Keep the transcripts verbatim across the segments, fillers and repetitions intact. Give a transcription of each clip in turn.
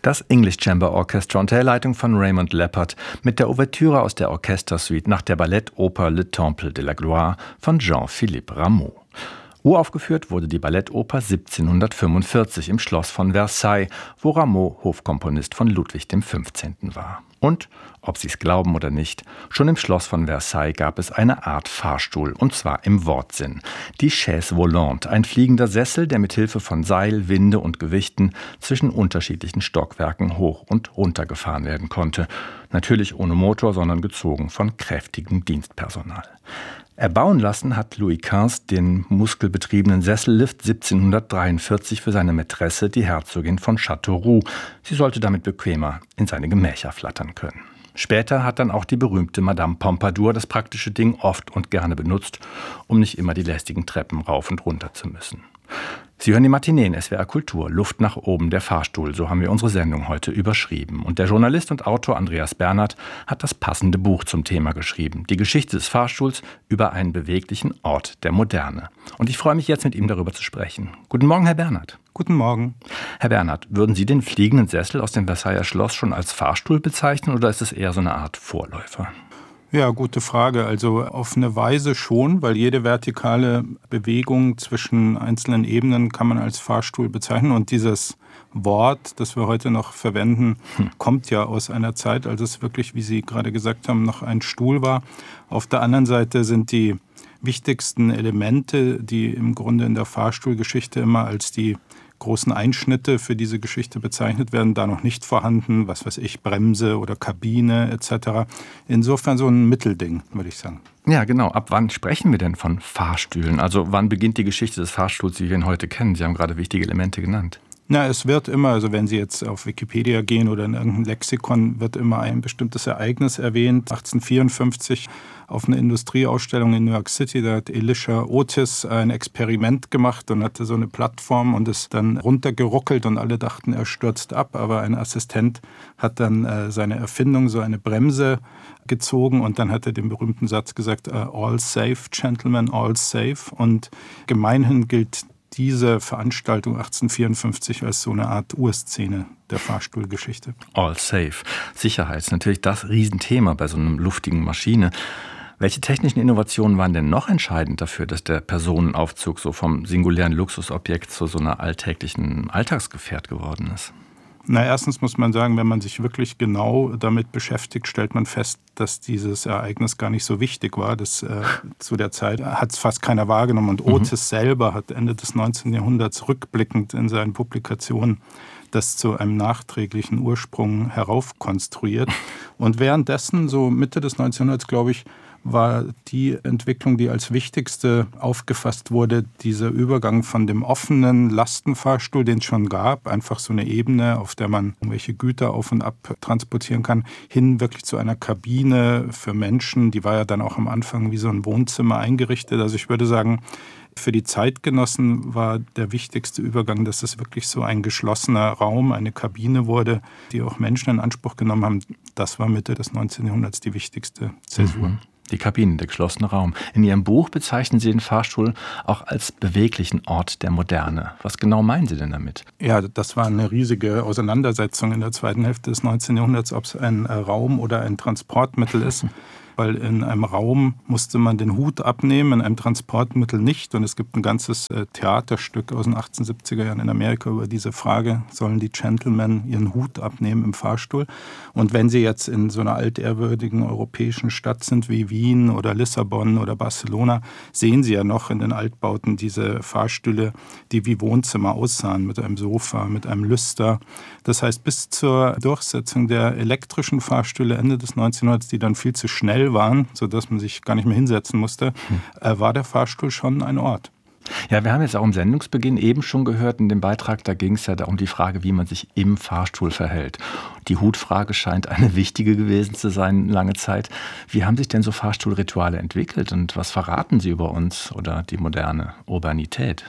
Das English Chamber Orchestra unter der Leitung von Raymond Leppard mit der Ouvertüre aus der Orchestersuite nach der Ballettoper Le Temple de la Gloire von Jean-Philippe Rameau. Uraufgeführt wurde die Ballettoper siebzehnhundertfünfundvierzig im Schloss von Versailles, wo Rameau Hofkomponist von Ludwig dem Fünfzehnten war. Und, ob Sie es glauben oder nicht, schon im Schloss von Versailles gab es eine Art Fahrstuhl, und zwar im Wortsinn. Die Chaise volante, ein fliegender Sessel, der mit Hilfe von Seil, Winde und Gewichten zwischen unterschiedlichen Stockwerken hoch und runter gefahren werden konnte. Natürlich ohne Motor, sondern gezogen von kräftigem Dienstpersonal. Erbauen lassen hat Louis Quinze den muskelbetriebenen Sessellift siebzehnhundertdreiundvierzig für seine Mätresse, die Herzogin von Châteauroux. Sie sollte damit bequemer in seine Gemächer flattern können. Später hat dann auch die berühmte Madame Pompadour das praktische Ding oft und gerne benutzt, um nicht immer die lästigen Treppen rauf und runter zu müssen. Sie hören die Matinee in S W R Kultur, Luft nach oben, der Fahrstuhl, so haben wir unsere Sendung heute überschrieben. Und der Journalist und Autor Andreas Bernhard hat das passende Buch zum Thema geschrieben. Die Geschichte des Fahrstuhls über einen beweglichen Ort der Moderne. Und ich freue mich jetzt, mit ihm darüber zu sprechen. Guten Morgen, Herr Bernhard. Guten Morgen. Herr Bernhard, würden Sie den fliegenden Sessel aus dem Versailler Schloss schon als Fahrstuhl bezeichnen oder ist es eher so eine Art Vorläufer? Ja, gute Frage. Also auf eine Weise schon, weil jede vertikale Bewegung zwischen einzelnen Ebenen kann man als Fahrstuhl bezeichnen. Und dieses Wort, das wir heute noch verwenden, hm. kommt ja aus einer Zeit, als es wirklich, wie Sie gerade gesagt haben, noch ein Stuhl war. Auf der anderen Seite sind die wichtigsten Elemente, die im Grunde in der Fahrstuhlgeschichte immer als die großen Einschnitte für diese Geschichte bezeichnet werden, da noch nicht vorhanden, was weiß ich, Bremse oder Kabine et cetera. Insofern so ein Mittelding, würde ich sagen. Ja, genau. Ab wann sprechen wir denn von Fahrstühlen? Also wann beginnt die Geschichte des Fahrstuhls, wie wir ihn heute kennen? Sie haben gerade wichtige Elemente genannt. Na, es wird immer, also wenn Sie jetzt auf Wikipedia gehen oder in irgendein Lexikon, wird immer ein bestimmtes Ereignis erwähnt. achtzehnhundertvierundfünfzig auf einer Industrieausstellung in New York City, da hat Elisha Otis ein Experiment gemacht und hatte so eine Plattform und ist dann runtergeruckelt und alle dachten, er stürzt ab. Aber ein Assistent hat dann äh, seine Erfindung, so eine Bremse gezogen und dann hat er den berühmten Satz gesagt, all safe, gentlemen, all safe. Und gemeinhin gilt diese Veranstaltung achtzehnhundertvierundfünfzig als so eine Art Urszene der Fahrstuhlgeschichte. All safe. Sicherheit ist natürlich das Riesenthema bei so einer luftigen Maschine. Welche technischen Innovationen waren denn noch entscheidend dafür, dass der Personenaufzug so vom singulären Luxusobjekt zu so einer alltäglichen Alltagsgefährt geworden ist? Na, erstens muss man sagen, wenn man sich wirklich genau damit beschäftigt, stellt man fest, dass dieses Ereignis gar nicht so wichtig war. Das, äh, zu der Zeit hat es fast keiner wahrgenommen. Und Otis mhm. selber hat Ende des neunzehnten Jahrhunderts rückblickend in seinen Publikationen das zu einem nachträglichen Ursprung heraufkonstruiert. Und währenddessen, so Mitte des neunzehnten Jahrhunderts, glaube ich, war die Entwicklung, die als wichtigste aufgefasst wurde, dieser Übergang von dem offenen Lastenfahrstuhl, den es schon gab, einfach so eine Ebene, auf der man irgendwelche Güter auf und ab transportieren kann, hin wirklich zu einer Kabine für Menschen. Die war ja dann auch am Anfang wie so ein Wohnzimmer eingerichtet. Also ich würde sagen, für die Zeitgenossen war der wichtigste Übergang, dass es wirklich so ein geschlossener Raum, eine Kabine wurde, die auch Menschen in Anspruch genommen haben. Das war Mitte des neunzehnten Jahrhunderts die wichtigste Zäsur. Mhm. Die Kabine, der geschlossene Raum. In Ihrem Buch bezeichnen Sie den Fahrstuhl auch als beweglichen Ort der Moderne. Was genau meinen Sie denn damit? Ja, das war eine riesige Auseinandersetzung in der zweiten Hälfte des neunzehnten Jahrhunderts, ob es ein Raum oder ein Transportmittel ist. Weil in einem Raum musste man den Hut abnehmen, in einem Transportmittel nicht. Und es gibt ein ganzes Theaterstück aus den achtzehnhundertsiebziger Jahren in Amerika über diese Frage, sollen die Gentlemen ihren Hut abnehmen im Fahrstuhl? Und wenn sie jetzt in so einer altehrwürdigen europäischen Stadt sind wie Wien oder Lissabon oder Barcelona, sehen sie ja noch in den Altbauten diese Fahrstühle, die wie Wohnzimmer aussahen, mit einem Sofa, mit einem Lüster. Das heißt, bis zur Durchsetzung der elektrischen Fahrstühle Ende des neunzehnten Jahrhunderts, die dann viel zu schnell waren, sodass man sich gar nicht mehr hinsetzen musste, hm. war der Fahrstuhl schon ein Ort. Ja, wir haben jetzt auch am Sendungsbeginn eben schon gehört in dem Beitrag, da ging es ja um die Frage, wie man sich im Fahrstuhl verhält. Die Hutfrage scheint eine wichtige gewesen zu sein lange Zeit. Wie haben sich denn so Fahrstuhlrituale entwickelt und was verraten sie über uns oder die moderne Urbanität?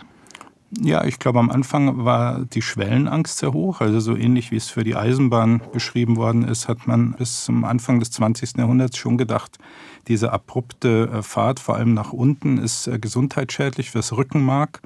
Ja, ich glaube, am Anfang war die Schwellenangst sehr hoch. Also so ähnlich wie es für die Eisenbahn beschrieben worden ist, hat man bis zum Anfang des zwanzigsten Jahrhunderts schon gedacht, diese abrupte Fahrt, vor allem nach unten, ist gesundheitsschädlich fürs Rückenmark.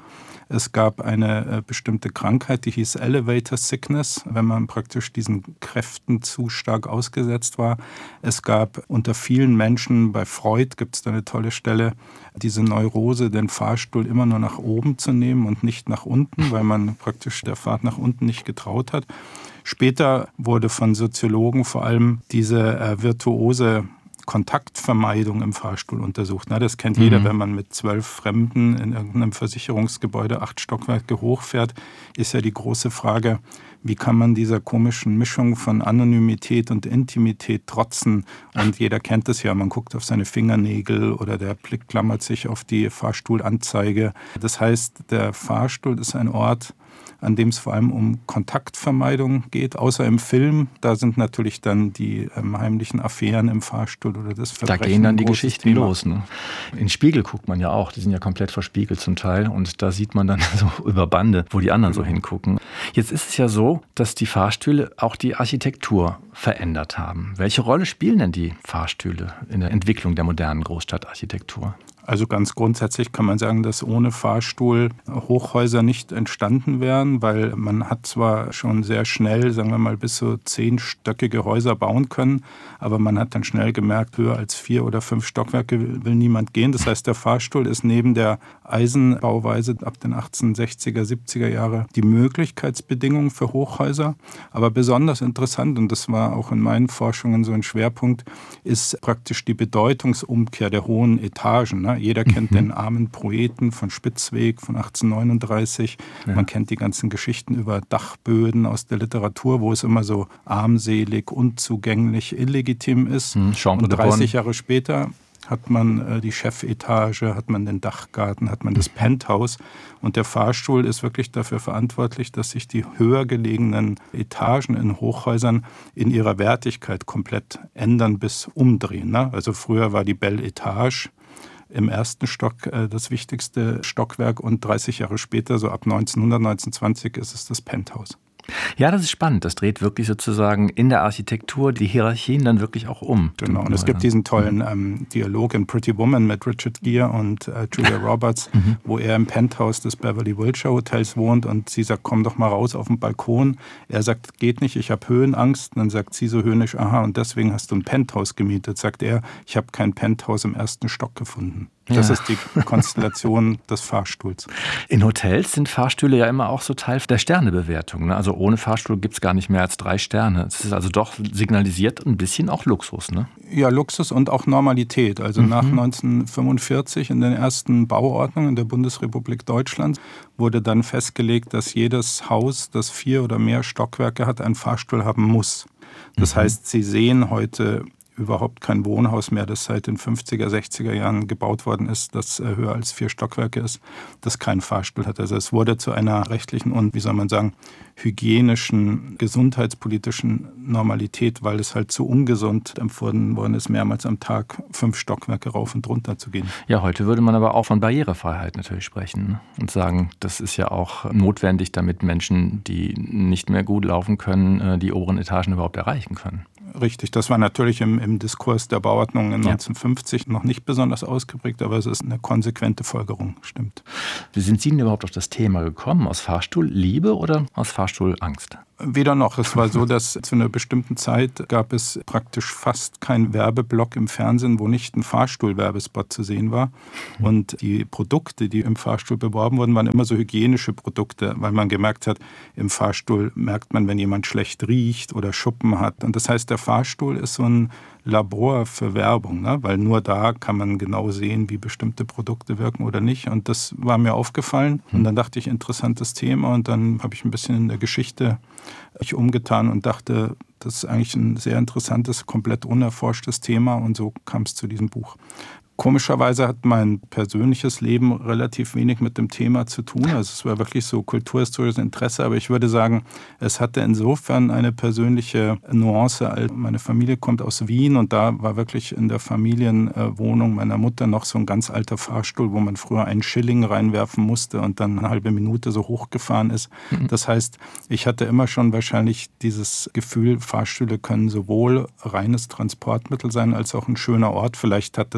Es gab eine äh, bestimmte Krankheit, die hieß Elevator Sickness, wenn man praktisch diesen Kräften zu stark ausgesetzt war. Es gab unter vielen Menschen, bei Freud gibt es da eine tolle Stelle, diese Neurose, den Fahrstuhl immer nur nach oben zu nehmen und nicht nach unten, weil man praktisch der Fahrt nach unten nicht getraut hat. Später wurde von Soziologen vor allem diese äh, virtuose Kontaktvermeidung im Fahrstuhl untersucht. Na, das kennt jeder, mhm. wenn man mit zwölf Fremden in irgendeinem Versicherungsgebäude acht Stockwerke hochfährt, ist ja die große Frage, wie kann man dieser komischen Mischung von Anonymität und Intimität trotzen? Und jeder kennt es ja, man guckt auf seine Fingernägel oder der Blick klammert sich auf die Fahrstuhlanzeige. Das heißt, der Fahrstuhl ist ein Ort, an dem es vor allem um Kontaktvermeidung geht, außer im Film. Da sind natürlich dann die ähm, heimlichen Affären im Fahrstuhl oder das Verbrechen. Da gehen dann die Geschichten Thema. los. Ne? In Spiegel guckt man ja auch, die sind ja komplett verspiegelt zum Teil und da sieht man dann so über Bande, wo die anderen so hingucken. Jetzt ist es ja so, dass die Fahrstühle auch die Architektur verändert haben. Welche Rolle spielen denn die Fahrstühle in der Entwicklung der modernen Großstadtarchitektur? Also ganz grundsätzlich kann man sagen, dass ohne Fahrstuhl Hochhäuser nicht entstanden wären, weil man hat zwar schon sehr schnell, sagen wir mal, bis so zehnstöckige Häuser bauen können, aber man hat dann schnell gemerkt, höher als vier oder fünf Stockwerke will, will niemand gehen. Das heißt, der Fahrstuhl ist neben der Eisenbauweise ab den achtzehnhundertsechziger, siebziger Jahre die Möglichkeitsbedingung für Hochhäuser. Aber besonders interessant, und das war auch in meinen Forschungen so ein Schwerpunkt, ist praktisch die Bedeutungsumkehr der hohen Etagen. Ne? Jeder kennt mhm. den armen Poeten von Spitzweg von achtzehnhundertneununddreißig. Ja. Man kennt die ganzen Geschichten über Dachböden aus der Literatur, wo es immer so armselig, unzugänglich, illegitim ist. Mhm, und dreißig Jahre später hat man äh, die Chefetage, hat man den Dachgarten, hat man das Penthouse. Und der Fahrstuhl ist wirklich dafür verantwortlich, dass sich die höher gelegenen Etagen in Hochhäusern in ihrer Wertigkeit komplett ändern bis umdrehen. Ne? Also früher war die Belle Etage im ersten Stock äh, das wichtigste Stockwerk und dreißig Jahre später, so ab neunzehnhundert, neunzehnhundertzwanzig, ist es das Penthouse. Ja, das ist spannend. Das dreht wirklich sozusagen in der Architektur die Hierarchien dann wirklich auch um. Genau, und es gibt diesen tollen ähm, Dialog in Pretty Woman mit Richard Gere und äh, Julia Roberts, mhm. wo er im Penthouse des Beverly Wilshire Hotels wohnt und sie sagt, komm doch mal raus auf den Balkon. Er sagt, geht nicht, ich habe Höhenangst. Und dann sagt sie so höhnisch, aha, und deswegen hast du ein Penthouse gemietet. Sagt er, ich habe kein Penthouse im ersten Stock gefunden. Das ja. ist die Konstellation des Fahrstuhls. In Hotels sind Fahrstühle ja immer auch so Teil der Sternebewertung. Ne? Also ohne Fahrstuhl gibt es gar nicht mehr als drei Sterne. Es ist also doch signalisiert ein bisschen auch Luxus, ne? Ja, Luxus und auch Normalität. Also mhm. nach neunzehnhundertfünfundvierzig in den ersten Bauordnungen der Bundesrepublik Deutschland wurde dann festgelegt, dass jedes Haus, das vier oder mehr Stockwerke hat, einen Fahrstuhl haben muss. Das mhm. heißt, Sie sehen heute überhaupt kein Wohnhaus mehr, das seit den fünfziger, sechziger Jahren gebaut worden ist, das höher als vier Stockwerke ist, das keinen Fahrstuhl hat. Also es wurde zu einer rechtlichen und, wie soll man sagen, hygienischen, gesundheitspolitischen Normalität, weil es halt zu ungesund empfunden worden ist, mehrmals am Tag fünf Stockwerke rauf und runter zu gehen. Ja, heute würde man aber auch von Barrierefreiheit natürlich sprechen und sagen, das ist ja auch notwendig, damit Menschen, die nicht mehr gut laufen können, die oberen Etagen überhaupt erreichen können. Richtig, das war natürlich im, im Diskurs der Bauordnung in neunzehnhundertfünfzig ja. noch nicht besonders ausgeprägt, aber es ist eine konsequente Folgerung, stimmt. Wie sind Sie denn überhaupt auf das Thema gekommen? Aus Fahrstuhlliebe oder aus Fahrstuhlangst? Weder noch. Es war so, dass zu einer bestimmten Zeit gab es praktisch fast keinen Werbeblock im Fernsehen, wo nicht ein Fahrstuhlwerbespot zu sehen war. Und die Produkte, die im Fahrstuhl beworben wurden, waren immer so hygienische Produkte, weil man gemerkt hat, im Fahrstuhl merkt man, wenn jemand schlecht riecht oder Schuppen hat. Und das heißt, der Fahrstuhl ist so ein Labor für Werbung, ne? Weil nur da kann man genau sehen, wie bestimmte Produkte wirken oder nicht. Und das war mir aufgefallen. Und dann dachte ich, interessantes Thema. Und dann habe ich ein bisschen in der Geschichte mich umgetan und dachte, das ist eigentlich ein sehr interessantes, komplett unerforschtes Thema. Und so kam es zu diesem Buch. Komischerweise hat mein persönliches Leben relativ wenig mit dem Thema zu tun. Also es war wirklich so kulturhistorisches Interesse, aber ich würde sagen, es hatte insofern eine persönliche Nuance. Meine Familie kommt aus Wien und da war wirklich in der Familienwohnung meiner Mutter noch so ein ganz alter Fahrstuhl, wo man früher einen Schilling reinwerfen musste und dann eine halbe Minute so hochgefahren ist. Das heißt, ich hatte immer schon wahrscheinlich dieses Gefühl, Fahrstühle können sowohl reines Transportmittel sein, als auch ein schöner Ort. Vielleicht hat das so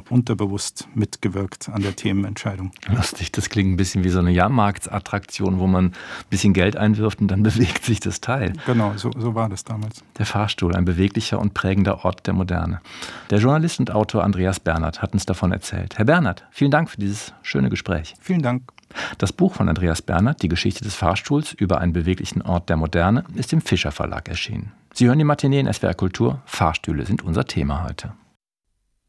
unterbewusst mitgewirkt an der Themenentscheidung. Lustig, das klingt ein bisschen wie so eine Jahrmarktsattraktion, wo man ein bisschen Geld einwirft und dann bewegt sich das Teil. Genau, so, so war das damals. Der Fahrstuhl, ein beweglicher und prägender Ort der Moderne. Der Journalist und Autor Andreas Bernhard hat uns davon erzählt. Herr Bernhard, vielen Dank für dieses schöne Gespräch. Vielen Dank. Das Buch von Andreas Bernhard, Die Geschichte des Fahrstuhls über einen beweglichen Ort der Moderne, ist im Fischer Verlag erschienen. Sie hören die Matinee in S W R Kultur. Fahrstühle sind unser Thema heute.